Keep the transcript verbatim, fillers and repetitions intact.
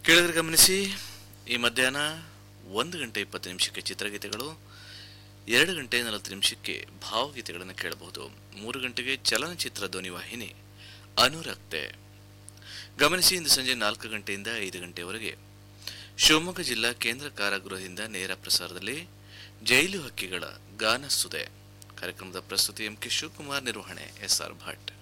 ಕೇಳಿದ್ರೆ ಗಮನಿಸಿ, ಈ ಮಧ್ಯಾಹ್ನ ಒಂದು ಗಂಟೆ ಇಪ್ಪತ್ತು ನಿಮಿಷಕ್ಕೆ ಚಿತ್ರಗೀತೆಗಳು, ಎರಡು ಗಂಟೆ ನಲವತ್ತು ನಿಮಿಷಕ್ಕೆ ಭಾವಗೀತೆಗಳನ್ನು ಕೇಳಬಹುದು. ಮೂರು ಗಂಟೆಗೆ ಚಲನಚಿತ್ರ ಧ್ವನಿವಾಹಿನಿ ಅನುರಕ್ತೆ. ಗಮನಿಸಿ, ಇಂದು ಸಂಜೆ ನಾಲ್ಕು ಗಂಟೆಯಿಂದ ಐದು ಗಂಟೆವರೆಗೆ ಶಿವಮೊಗ್ಗ ಜಿಲ್ಲಾ ಕೇಂದ್ರ ಕಾರಾಗೃಹದಿಂದ ನೇರ ಪ್ರಸಾರದಲ್ಲಿ ಜೈಲು ಹಕ್ಕಿಗಳ ಗಾನಸುದೆ ಕಾರ್ಯಕ್ರಮದ ಪ್ರಸ್ತುತಿ ಎಂ ಕೆ ಶಿವಕುಮಾರ್, ನಿರ್ವಹಣೆ ಎಸ್ ಆರ್ ಭಟ್.